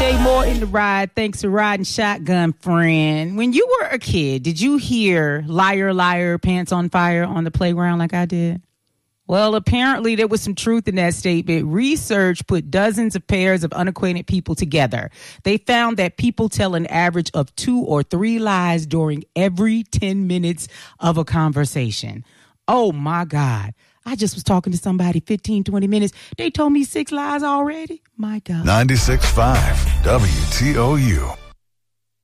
DJ Moore in the ride. Thanks for riding shotgun, friend. When you were a kid, did you hear liar, liar, pants on fire on the playground like I did? Well, apparently there was some truth in that statement. Research put dozens of pairs of unacquainted people together. They found that people tell an average of 2 or 3 lies during every 10 minutes of a conversation. Oh, my God. I just was talking to somebody 15, 20 minutes. They told me 6 lies already. My God. 96.5 WTOU.